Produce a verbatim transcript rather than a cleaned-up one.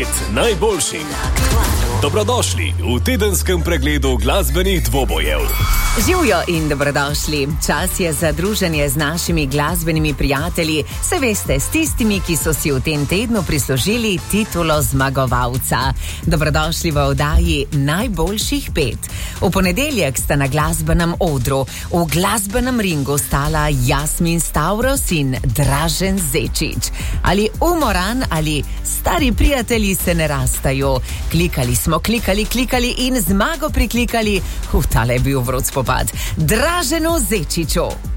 pet najboljših. Dobrodošli v tedenskem pregledu glasbenih dvobojev. Živjo in dobrodošli. Čas je za druženje z našimi glasbenimi prijatelji, se veste, s tistimi, ki so si v tem tednu prislužili titulo zmagovalca. Dobrodošli v oddaji Najboljših pet. V ponedeljek sta na glasbenem odru, v glasbenem ringu stala Jasmin Stavros in Dražen Zečič. Ali umoran ali stari prijatelji se ne rastajo. Klikali smo, klikali, klikali in zmago priklikali. Uf, tale je bil vroč spopad. Draženu Zečiču.